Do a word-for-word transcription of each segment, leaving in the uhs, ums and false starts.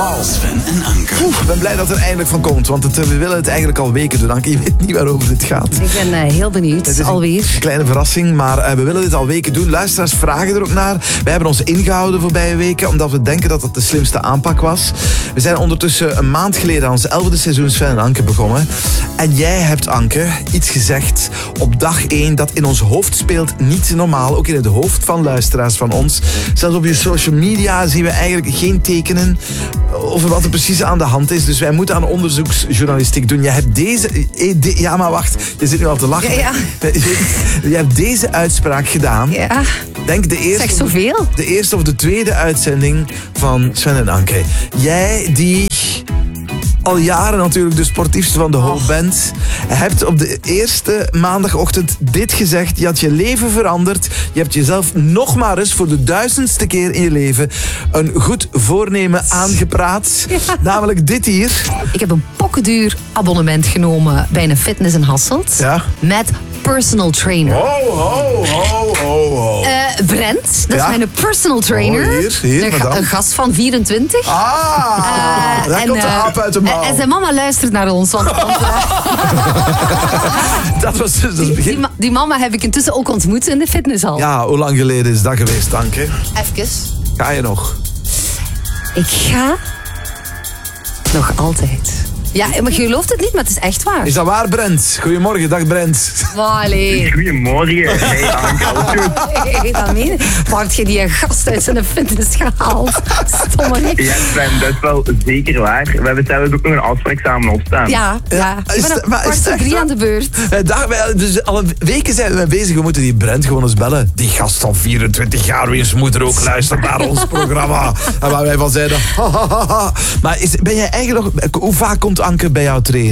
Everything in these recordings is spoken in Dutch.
Wauw. Sven en Anke. Oeh, ik ben blij dat er eindelijk van komt, want het, we willen het eigenlijk al weken doen. Anke, je weet niet waarover dit gaat. Ik ben uh, heel benieuwd, Het is alweer. Een kleine verrassing, maar uh, we willen dit al weken doen. Luisteraars vragen er ook naar. Wij hebben ons ingehouden de voorbije weken, omdat we denken dat het de slimste aanpak was. We zijn ondertussen een maand geleden aan ons elfde seizoen Sven en Anke begonnen. En jij hebt, Anke, iets gezegd op dag één dat in ons hoofd speelt niet normaal. Ook in het hoofd van luisteraars van ons. Zelfs op je social media zien we eigenlijk geen tekenen over wat er precies aan de hand is. Dus wij moeten aan onderzoeksjournalistiek doen. Jij hebt deze... Ja, maar wacht. Je zit nu al te lachen. Ja, ja. Je hebt deze uitspraak gedaan. Ja. Denk de eerste, Zeg zoveel. de eerste of de tweede uitzending van Sven en Anke. Jij die al jaren natuurlijk de sportiefste van de hoop bent, hebt op de eerste maandagochtend dit gezegd. Je had je leven veranderd. Je hebt jezelf nog maar eens voor de duizendste keer in je leven een goed voornemen aangepraat. Ja. Namelijk dit hier. Ik heb een pokkenduur abonnement genomen bij een fitness in Hasselt. Ja. Met personal trainer. Ho, ho, ho, ho, ho. Uh, Brent, dat Ja. is mijn personal trainer. Oh, hier, hier, een, ga- madame. een gast van vierentwintig. Ah, Uh, daar en, komt de uh, aap uit de mouw. En zijn mama luistert naar ons. Want, want, uh, Dat was dus het die, begin. ma- die mama heb ik intussen ook ontmoet in de fitnesshal. Ja, hoe lang geleden is dat geweest, Anke? Even. Ga je nog? Ik ga nog altijd. Ja, maar je gelooft het niet, maar het is echt waar. Is dat waar, Brent? Goedemorgen, dag Brent. Wally. Goedemorgen. Hey Anke, alles goed? Nee, dat meen ik. Waar heb je die gast uit zijn fitness gehaald? Stomme niks. Ja, Sven, dat is wel zeker waar. We hebben zelfs ook nog een afspraak samen opstaan. Ja, ja. Is Ik ben het- op maar is kwart het voor echt drie waar? aan de beurt. Wij dachten, wij, dus al weken zijn we mee bezig. We moeten die Brent gewoon eens bellen. Die gast van vierentwintig jaar, wiens moeder ook luistert naar ons programma. En waar wij van zeiden... ha, ha, ha, ha. Maar is, ben jij eigenlijk nog... Hoe vaak komt Anke bij jou trainen?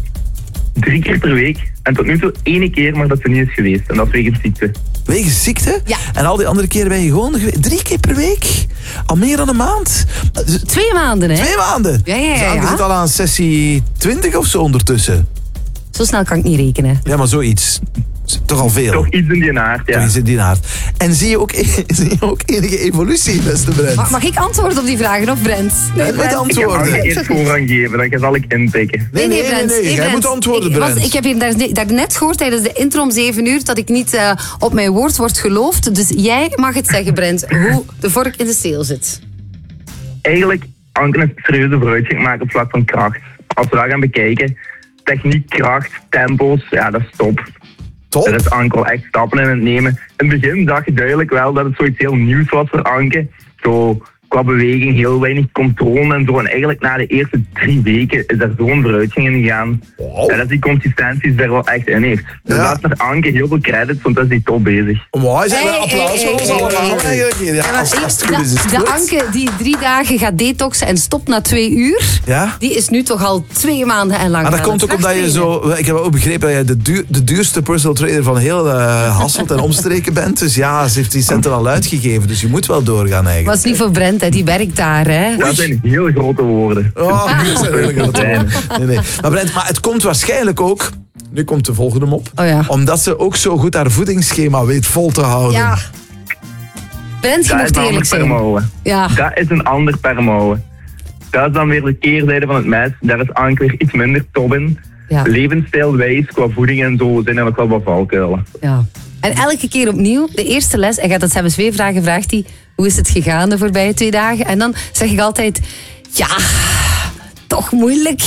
Drie keer per week. En tot nu toe één keer, maar dat ze niet is geweest. En dat is wegens ziekte. Wegens ziekte? Ja. En al die andere keren ben je gewoon geweest. Drie keer per week? Al meer dan een maand? Dus Twee maanden, hè? Twee maanden? Ja, ja, ja, Dus Anke ja. zit al aan sessie twintig of zo ondertussen. Zo snel kan ik niet rekenen. Ja, maar zoiets. Toch al veel. Toch iets in die aard, ja. Toch iets in die aard. En zie je ook, zie je ook enige evolutie, beste Brent? Mag, mag ik antwoorden op die vragen, of Brent? Jij moet Ik ga antwoorden. Anke eerst voorrang geven, dan zal ik inpikken. Nee, nee, nee, nee. Jij Brent. moet antwoorden, ik, Brent. was- ik heb hier daar, daarnet gehoord tijdens de intro om zeven uur dat ik niet uh, op mijn woord word geloofd. Dus jij mag het zeggen, Brent, hoe de vork in de steel zit. Eigenlijk, Anke heeft serieuze vooruitgang gemaakt op vlak van kracht. Als we dat gaan bekijken, techniek, kracht, tempo's, ja, dat is top. Top. Er is Anke al echt stappen in het nemen. In het begin zag je duidelijk wel dat het zoiets heel nieuws was voor Anke. Zo qua beweging, heel weinig controle en zo. En eigenlijk na de eerste drie weken is er zo'n vooruitgang in gegaan. Wow. En dat die consistentie er wel echt in heeft. Dus Ja. laat naar Anke heel veel credits, want dat is die top bezig. Mooi, zijn we Hey, een applaus hey, voor ons hey, allemaal hey, hey. eigenlijk hier. Ja, Ja, maar als, als het goed de, is, is het de goed. Anke die drie dagen gaat detoxen en stopt na twee uur, Ja? die is nu toch al twee maanden en langer Maar dat aan komt het ook omdat je krachttrainen. zo... Ik heb ook begrepen dat jij de, duur, de duurste personal trainer van heel uh, Hasselt en omstreken bent. Dus ja, ze heeft die centen al uitgegeven. Dus je moet wel doorgaan eigenlijk. Was niet voor Brent, hè. Die werkt daar. Hè. Dat zijn heel grote woorden. Oh, dat zijn hele grote Nee. woorden. nee, nee. Maar Brent, maar het komt waarschijnlijk ook... Nu komt de volgende mop. Oh ja. Omdat ze ook zo goed haar voedingsschema weet vol te houden. Ja. Brent, je Dat is mocht een ander eerlijk per zijn. mouwen. Ja. Dat is een ander per mouwen. Dat is dan weer de keerzijde van het mes. Daar is Anke weer iets minder top in. Ja. Levensstijlwijs, qua voeding en zo, zijn er ook wel wat valkuilen. Ja. En elke keer opnieuw, de eerste les, hij gaat dat zelfs twee vragen, vraagt hij, hoe is het gegaan de voorbije twee dagen? En dan zeg ik altijd, ja, toch moeilijk.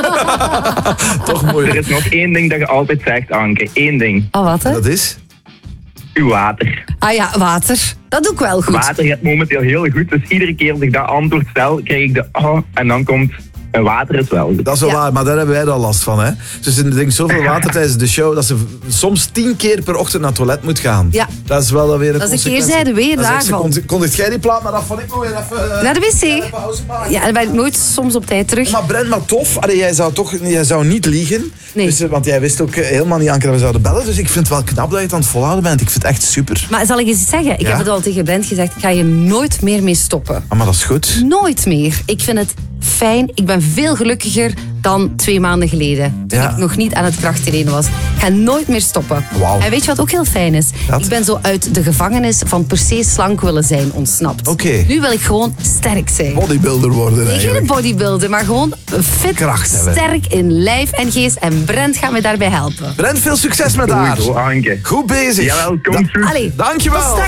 Toch Er moeilijk. is nog één ding dat je altijd zegt, Anke. Eén ding. Oh, wat hè? Dat is... Uw water. Ah ja, water. Dat doe ik wel goed. Water gaat momenteel heel goed, dus iedere keer als ik dat antwoord stel, krijg ik de oh, en dan komt en water is wel goed. Dat is wel Ja. waar, maar daar hebben wij dan last van. Hè? Dus ze drinkt zoveel water tijdens de show dat ze v- soms tien keer per ochtend naar het toilet moet gaan. Ja. Dat is wel weer een Dat is de consequentie. keerzijde weer Dan zegt ze, daarvan. kon- Kondigt jij die plaat maar af van ik moet weer even... eh, Naar de wc. even pauze maken. Ja, en ben ik nooit soms op tijd terug. Maar Brent, maar tof. Allee, jij zou toch jij zou niet liegen. Nee. Dus, eh, want jij wist ook eh, helemaal niet, Anke, dat we zouden bellen. Dus ik vind het wel knap dat je het aan het volhouden bent. Ik vind het echt super. Maar zal ik eens iets zeggen? Ik Ja? heb het al tegen Brent gezegd, ik ga je nooit meer mee stoppen. Ah, maar dat is goed. Nooit meer. Ik vind het fijn. Ik ben veel gelukkiger dan twee maanden geleden. Toen Ja. ik nog niet aan het krachttrainen was. Ik ga nooit meer stoppen. Wauw. En weet je wat ook heel fijn is? Wat? Ik ben zo uit de gevangenis van per se slank willen zijn ontsnapt. Oké. Nu wil ik gewoon sterk zijn. Bodybuilder worden Nee, eigenlijk. geen bodybuilder, maar gewoon fit, Kracht hebben. sterk in lijf en geest. En Brent gaat me daarbij helpen. Brent, veel succes met haar. Sowieso, Anke. Goed bezig. Jawel, komt goed. Allee, Dankjewel. tot straks.